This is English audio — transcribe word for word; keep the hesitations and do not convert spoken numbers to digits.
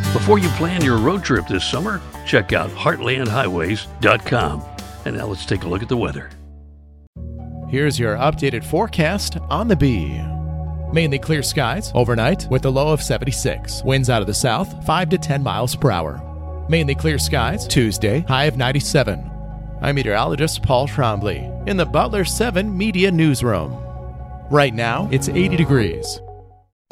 Before you plan your road trip this summer, check out heartland highways dot com. And now let's take a look at the weather. Here's your updated forecast on the Bee. Mainly clear skies overnight with a low of seventy-six. Winds out of the south, five to ten miles per hour. Mainly clear skies Tuesday, high of ninety-seven. I'm meteorologist Paul Trombley in the Butler seven Media Newsroom. Right now, it's eighty degrees.